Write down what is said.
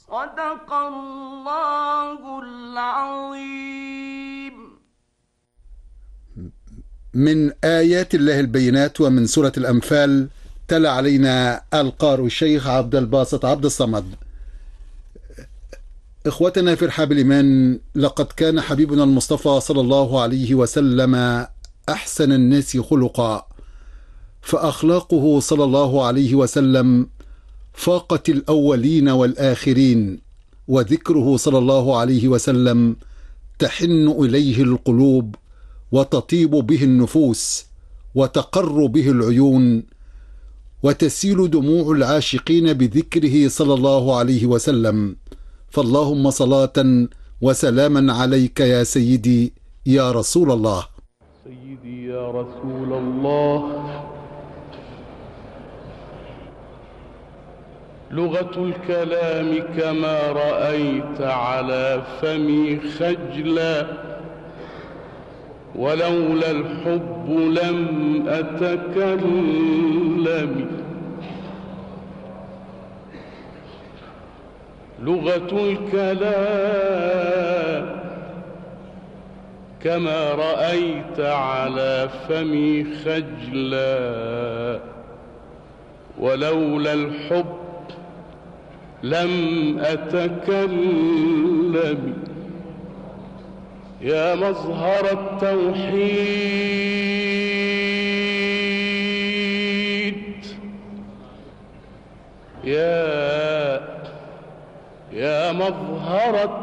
صدق الله العظيم. من آيات الله البينات ومن سورة الأنفال تلا علينا القارئ الشيخ عبد الباسط عبد الصمد. إخوتنا في رحاب الإيمان، لقد كان حبيبنا المصطفى صلى الله عليه وسلم أحسن الناس خلقا، فأخلاقه صلى الله عليه وسلم فاقت الأولين والآخرين، وذكره صلى الله عليه وسلم تحن إليه القلوب وتطيب به النفوس وتقر به العيون وتسيل دموع العاشقين بذكره صلى الله عليه وسلم. فاللهم صلاة وسلاما عليك يا سيدي يا رسول الله. سيدي يا رسول الله، لغة الكلام كما رأيت على فمي خجلا، ولولا الحب لم أتكلم. لغة الكلام كما رأيت على فمي خجلا، ولولا الحب لم أتكلم. يا مظهر التوحيد، يا مظهر